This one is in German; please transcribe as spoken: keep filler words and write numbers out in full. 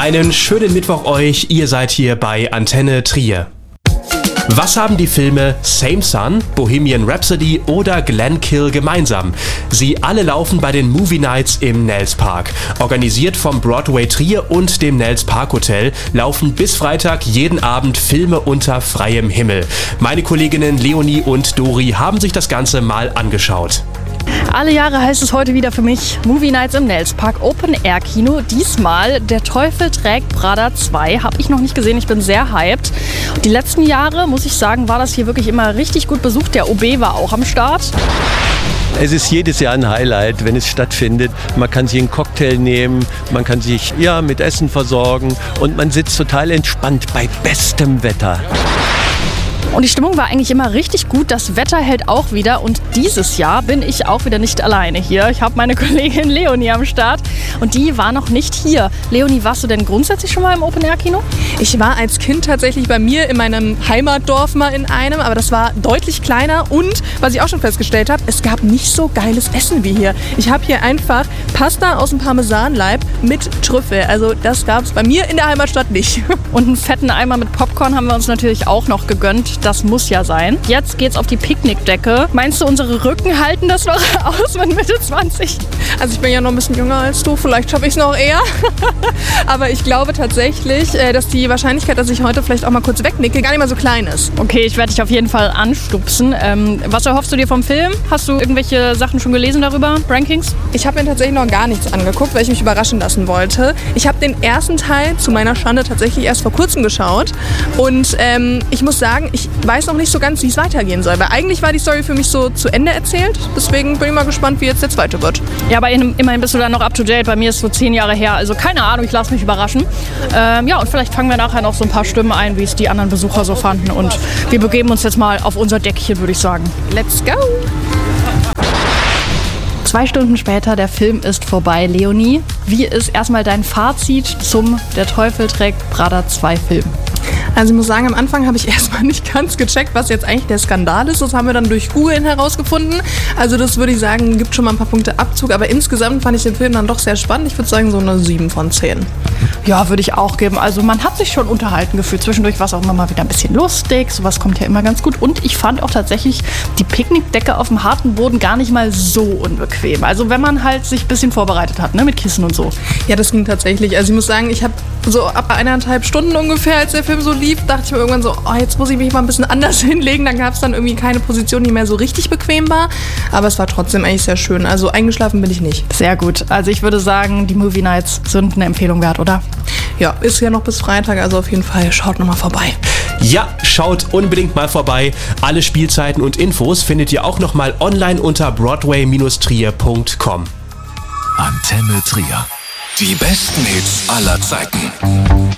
Einen schönen Mittwoch euch, ihr seid hier bei Antenne Trier. Was haben die Filme Same Sun, Bohemian Rhapsody oder Glenkill gemeinsam? Sie alle laufen bei den Movie Nights im Nels Park. Organisiert vom Broadway Trier und dem Nels Park Hotel laufen bis Freitag jeden Abend Filme unter freiem Himmel. Meine Kolleginnen Leonie und Dori haben sich das Ganze mal angeschaut. Alle Jahre heißt es heute wieder für mich Movie Nights im Nels Park Open Air Kino. Diesmal Der Teufel trägt Prada zwei. Habe ich noch nicht gesehen, ich bin sehr hyped. Die letzten Jahre, muss ich sagen, war das hier wirklich immer richtig gut besucht. Der O B war auch am Start. Es ist jedes Jahr ein Highlight, wenn es stattfindet. Man kann sich einen Cocktail nehmen, man kann sich ja, mit Essen versorgen und man sitzt total entspannt bei bestem Wetter. Und die Stimmung war eigentlich immer richtig gut. Das Wetter hält auch wieder. Und dieses Jahr bin ich auch wieder nicht alleine hier. Ich habe meine Kollegin Leonie am Start und die war noch nicht hier. Leonie, warst du denn grundsätzlich schon mal im Open-Air-Kino? Ich war als Kind tatsächlich bei mir in meinem Heimatdorf mal in einem, aber das war deutlich kleiner. Und was ich auch schon festgestellt habe, es gab nicht so geiles Essen wie hier. Ich habe hier einfach Pasta aus dem Parmesanleib mit Trüffel. Also das gab es bei mir in der Heimatstadt nicht. Und einen fetten Eimer mit Popcorn haben wir uns natürlich auch noch gegönnt. Das muss ja sein. Jetzt geht's auf die Picknickdecke. Meinst du, unsere Rücken halten das noch aus mit Mitte zwanzig? Also ich bin ja noch ein bisschen jünger als du, vielleicht schaffe ich es noch eher. Aber ich glaube tatsächlich, dass die Wahrscheinlichkeit, dass ich heute vielleicht auch mal kurz wegnicke, gar nicht mal so klein ist. Okay, ich werde dich auf jeden Fall anstupsen. Ähm, was erhoffst du dir vom Film? Hast du irgendwelche Sachen schon gelesen darüber? Rankings? Ich habe mir tatsächlich noch gar nichts angeguckt, weil ich mich überraschen lassen wollte. Ich habe den ersten Teil zu meiner Schande tatsächlich erst vor kurzem geschaut. Und ähm, ich muss sagen, ich weiß noch nicht so ganz, wie es weitergehen soll. Weil eigentlich war die Story für mich so zu Ende erzählt. Deswegen bin ich mal gespannt, wie jetzt der zweite wird. Ja, aber immerhin bist du dann noch up to date. Bei mir ist es so zehn Jahre her. Also keine Ahnung, ich lasse mich überraschen. Ähm, ja, und vielleicht fangen wir nachher noch so ein paar Stimmen ein, wie es die anderen Besucher so fanden. Und wir begeben uns jetzt mal auf unser Deckchen, würde ich sagen. Let's go! Zwei Stunden später, der Film ist vorbei. Leonie, wie ist erstmal dein Fazit zum Der Teufel trägt Prada zwei Film? Also ich muss sagen, am Anfang habe ich erstmal nicht ganz gecheckt, was jetzt eigentlich der Skandal ist. Das haben wir dann durch Google herausgefunden. Also das würde ich sagen, gibt schon mal ein paar Punkte Abzug. Aber insgesamt fand ich den Film dann doch sehr spannend. Ich würde sagen, so eine sieben von zehn. Ja, würde ich auch geben. Also man hat sich schon unterhalten gefühlt. Zwischendurch war es auch immer mal wieder ein bisschen lustig. Sowas kommt ja immer ganz gut. Und ich fand auch tatsächlich die Picknickdecke auf dem harten Boden gar nicht mal so unbequem. Also wenn man halt sich ein bisschen vorbereitet hat, ne, mit Kissen und so. Ja, das ging tatsächlich. Also ich muss sagen, ich habe so ab eineinhalb Stunden ungefähr, als der Film so lief, dachte ich mir irgendwann so, oh, jetzt muss ich mich mal ein bisschen anders hinlegen. Dann gab es dann irgendwie keine Position, die mehr so richtig bequem war. Aber es war trotzdem eigentlich sehr schön. Also eingeschlafen bin ich nicht. Sehr gut. Also ich würde sagen, die Movie Nights sind eine Empfehlung wert, oder? Ja, ist ja noch bis Freitag, also auf jeden Fall schaut nochmal vorbei. Ja, schaut unbedingt mal vorbei. Alle Spielzeiten und Infos findet ihr auch nochmal online unter broadway trier punkt com. Antenne Trier. Die besten Hits aller Zeiten.